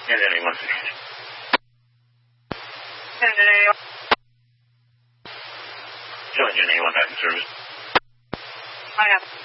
やりますね。Join your name on that service.